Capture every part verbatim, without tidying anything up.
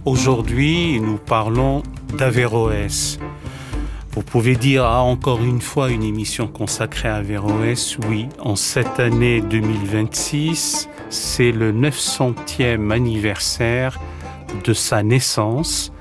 Aujourd'hui, nous parlons d'Averroès. Vous pouvez dire, ah, encore une fois, une émission consacrée à Averroès. Oui, en cette année deux mille vingt-six, c'est le neuf centième anniversaire de sa naissance.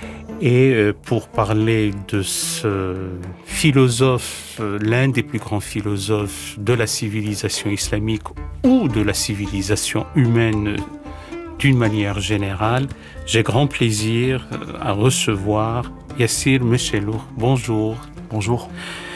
Et pour parler de ce philosophe, l'un des plus grands philosophes de la civilisation islamique ou de la civilisation humaine d'une manière générale, j'ai grand plaisir à recevoir Yassir Mechelour. Bonjour. Bonjour.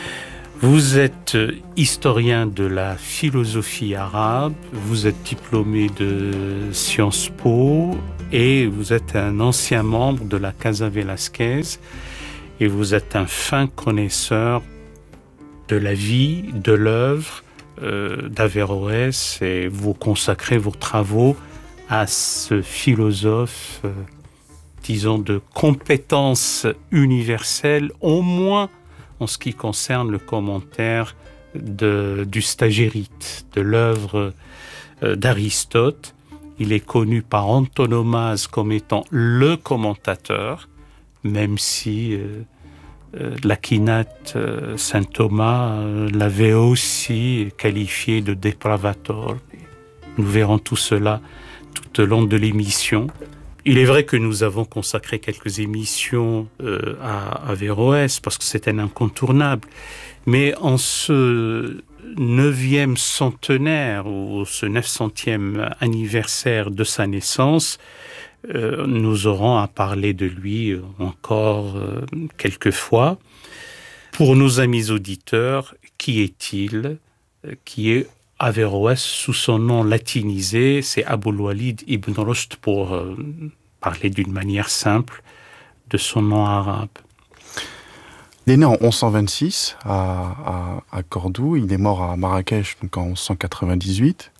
Vous êtes historien de la philosophie arabe, vous êtes diplômé de Sciences Po et vous êtes un ancien membre de la Casa Velasquez et vous êtes un fin connaisseur de la vie, de l'œuvre euh, d'Averroès et vous consacrez vos travaux à ce philosophe, euh, disons, de compétences universelles, au moins en ce qui concerne le commentaire de, du Stagirite, de l'œuvre euh, d'Aristote. Il est connu par antonomase comme étant le commentateur, même si euh, euh, l'Aquinate euh, saint Thomas euh, l'avait aussi qualifié de depravator. Nous verrons tout cela tout au long de l'émission. Il est vrai que nous avons consacré quelques émissions euh, à Averroès parce que c'est un incontournable. Mais en ce neuvième centenaire ou ce neuf centième anniversaire de sa naissance, euh, nous aurons à parler de lui encore euh, quelques fois. Pour nos amis auditeurs, qui est-il ? Qui est Averroès sous son nom latinisé, c'est Abul Walid ibn Rushd pour euh, parler d'une manière simple de son nom arabe. Il est né en onze cent vingt-six à, à, à Cordoue, il est mort à Marrakech donc en onze cent quatre-vingt-dix-huit.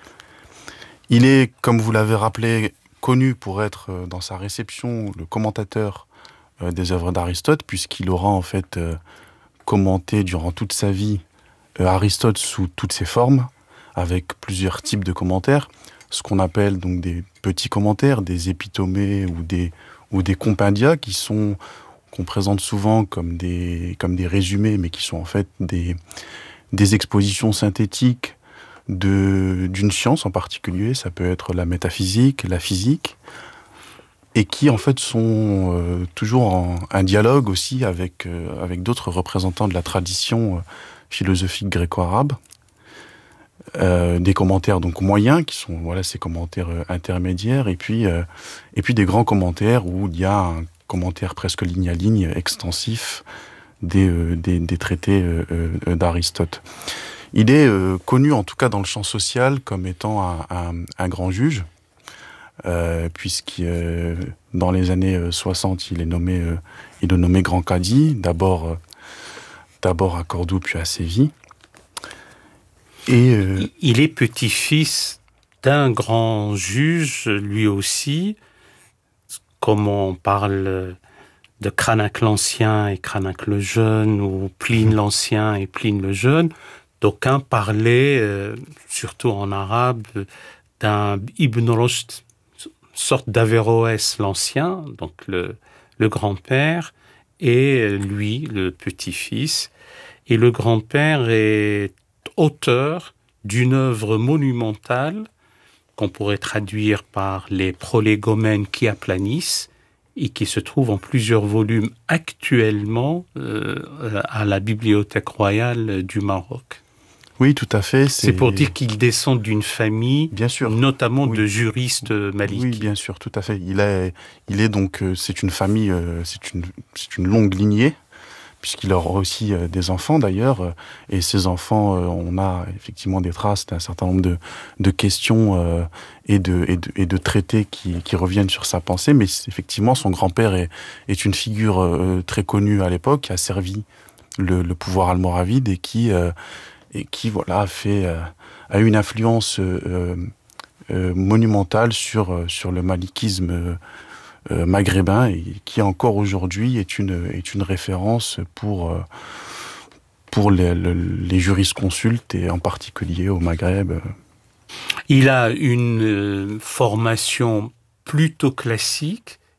Il est, comme vous l'avez rappelé, connu pour être euh, dans sa réception le commentateur euh, des œuvres d'Aristote, puisqu'il aura en fait euh, commenté durant toute sa vie euh, Aristote sous toutes ses formes, avec plusieurs types de commentaires, ce qu'on appelle donc des petits commentaires, des épitomées ou des, ou des compendia qui sont, qu'on présente souvent comme des, comme des résumés, mais qui sont en fait des, des expositions synthétiques de, d'une science en particulier, ça peut être la métaphysique, la physique, et qui en fait sont euh, toujours en un dialogue aussi avec, euh, avec d'autres représentants de la tradition euh, philosophique gréco-arabe. Euh, des commentaires donc moyens qui sont voilà ces commentaires euh, intermédiaires et puis euh, et puis des grands commentaires où il y a un commentaire presque ligne à ligne extensif des euh, des, des traités euh, euh, d'Aristote. Il est euh, connu en tout cas dans le champ social comme étant un, un, un grand juge euh, puisque euh, dans les années soixante il est nommé euh, il est nommé grand cadi d'abord euh, d'abord à Cordoue puis à Séville. Et euh... Il est petit-fils d'un grand juge, lui aussi, comme on parle de Cranach l'Ancien et Cranach le Jeune, ou Pline l'Ancien et Pline le Jeune. D'aucuns parlaient, euh, surtout en arabe, d'un Ibn Rushd, sorte d'Averroès l'Ancien, donc le, le grand-père, et lui, le petit-fils. Et le grand-père est auteur d'une œuvre monumentale qu'on pourrait traduire par les prolégomènes qui aplanissent et qui se trouve en plusieurs volumes actuellement euh, à la Bibliothèque royale du Maroc. Oui, tout à fait. C'est, c'est pour dire qu'il descend d'une famille, bien sûr, notamment oui. de juristes malikies. Oui, bien sûr, tout à fait. Il est, il est donc, c'est une famille, c'est une, c'est une longue lignée, puisqu'il aura aussi euh, des enfants d'ailleurs, euh, et ces enfants, euh, on a effectivement des traces d'un certain nombre de, de questions euh, et, de, et, de, et de traités qui, qui reviennent sur sa pensée, mais effectivement son grand-père est, est une figure euh, très connue à l'époque, qui a servi le, le pouvoir almoravide et qui, euh, et qui voilà, a, fait, euh, a eu une influence euh, euh, monumentale sur, sur le malikisme euh, Euh, maghrébin et qui encore aujourd'hui est une est une référence pour euh, pour les, les, les jurisconsultes et en particulier au Maghreb. Il a une euh, formation plutôt classique.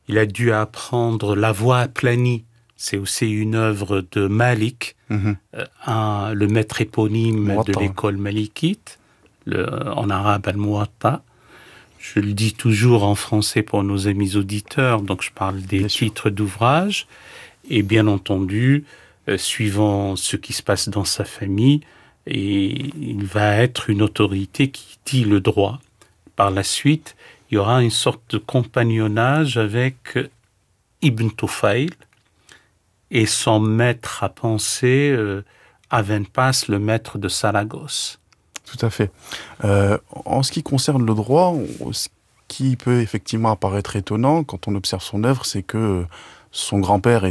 Il a dû apprendre la voix aplanie. C'est aussi une œuvre de Malik, Mhm. euh, un- le maître éponyme Muwatta. de l'école malikite, le- en arabe al-Muwatta. Je le dis toujours en français pour nos amis auditeurs, donc je parle des Bien sûr. titres d'ouvrages. Et bien entendu, euh, suivant ce qui se passe dans sa famille, et il va être une autorité qui dit le droit. Par la suite, il y aura une sorte de compagnonnage avec euh, Ibn Tufayl et son maître à penser, euh, Avenpas, le maître de Saragosse. Tout à fait. Euh, en ce qui concerne le droit, on- ce qui peut effectivement apparaître étonnant quand on observe son œuvre, c'est que son grand-père